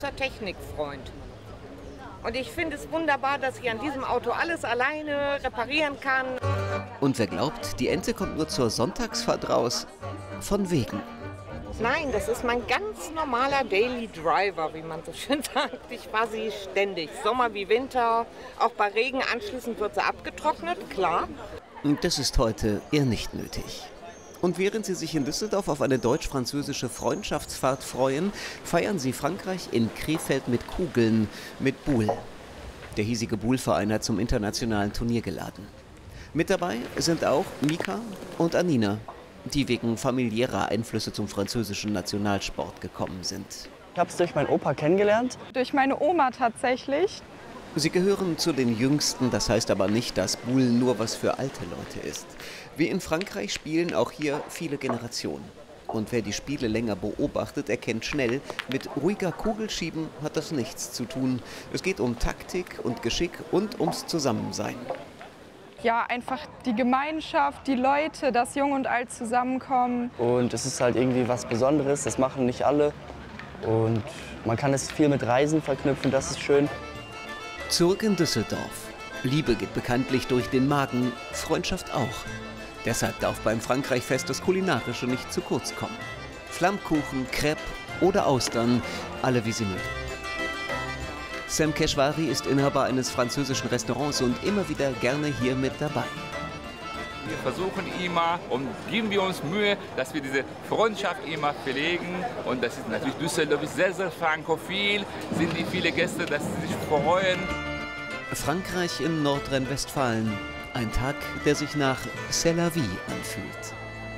Technikfreund. Und ich finde es wunderbar, dass ich an diesem Auto alles alleine reparieren kann. Und wer glaubt, die Ente kommt nur zur Sonntagsfahrt raus, von wegen. Nein, das ist mein ganz normaler Daily Driver, wie man so schön sagt. Ich fahre sie ständig, Sommer wie Winter. Auch bei Regen anschließend wird sie abgetrocknet, klar. Und das ist heute eher nicht nötig. Und während sie sich in Düsseldorf auf eine deutsch-französische Freundschaftsfahrt freuen, feiern sie Frankreich in Krefeld mit Kugeln, mit Boule. Der hiesige Boule-Verein hat zum internationalen Turnier geladen. Mit dabei sind auch Mika und Anina, die wegen familiärer Einflüsse zum französischen Nationalsport gekommen sind. Ich habe es durch meinen Opa kennengelernt. Durch meine Oma tatsächlich. Sie gehören zu den Jüngsten, das heißt aber nicht, dass Boule nur was für alte Leute ist. Wie in Frankreich spielen auch hier viele Generationen. Und wer die Spiele länger beobachtet, erkennt schnell, mit ruhiger Kugelschieben hat das nichts zu tun. Es geht um Taktik und Geschick und ums Zusammensein. Ja, einfach die Gemeinschaft, die Leute, dass Jung und Alt zusammenkommen. Und es ist halt irgendwie was Besonderes, das machen nicht alle. Und man kann es viel mit Reisen verknüpfen, das ist schön. Zurück in Düsseldorf. Liebe geht bekanntlich durch den Magen, Freundschaft auch. Deshalb darf beim Frankreichfest das Kulinarische nicht zu kurz kommen. Flammkuchen, Crêpe oder Austern, alle wie sie mögen. Sam Keshvari ist Inhaber eines französischen Restaurants und immer wieder gerne hier mit dabei. Wir versuchen immer und geben wir uns Mühe, dass wir diese Freundschaft immer pflegen. Und das ist natürlich Düsseldorf ist sehr, sehr frankophil, sind die viele Gäste, dass sie sich freuen. Frankreich in Nordrhein-Westfalen. Ein Tag, der sich nach C'est la vie anfühlt.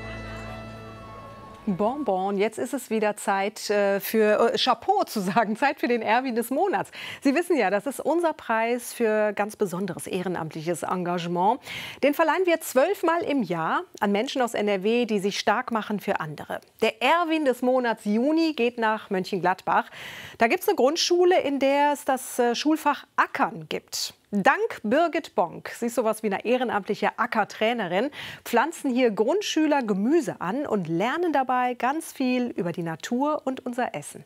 Bonbon, jetzt ist es wieder Zeit für Chapeau zu sagen, Zeit für den Erwin des Monats. Sie wissen ja, das ist unser Preis für ganz besonderes ehrenamtliches Engagement. Den verleihen wir 12-mal im Jahr an Menschen aus NRW, die sich stark machen für andere. Der Erwin des Monats Juni geht nach Mönchengladbach. Da gibt es eine Grundschule, in der es das Schulfach Ackern gibt. Dank Birgit Bonk, sie ist sowas wie eine ehrenamtliche Ackertrainerin, pflanzen hier Grundschüler Gemüse an und lernen dabei ganz viel über die Natur und unser Essen.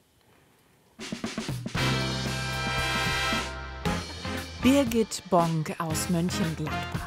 Birgit Bonk aus Mönchengladbach.